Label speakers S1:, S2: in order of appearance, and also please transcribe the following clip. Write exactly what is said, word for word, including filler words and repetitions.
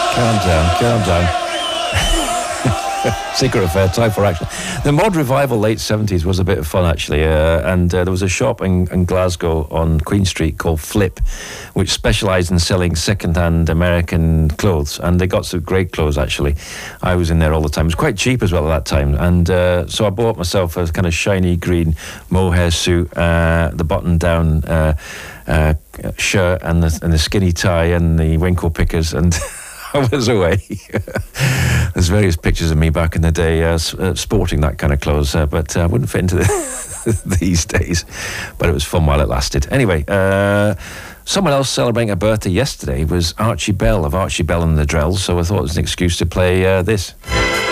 S1: Calm down, calm down. Secret affair, time for action. The mod revival late seventies was a bit of fun, actually, uh, and uh, there was a shop in, in Glasgow on Queen Street called Flip, which specialised in selling second-hand American clothes, and they got some great clothes, actually. I was in there all the time. It was quite cheap as well at that time, and uh, so I bought myself a kind of shiny green mohair suit, uh, the button-down uh, uh, shirt, and the, and the skinny tie, and the winkle pickers, and I was away. There's various pictures of me back in the day uh, uh, sporting that kind of clothes, uh, but I uh, wouldn't fit into the these days. But it was fun while it lasted. Anyway, uh, someone else celebrating a birthday yesterday was Archie Bell of Archie Bell and the Drells, so I thought it was an excuse to play uh, this.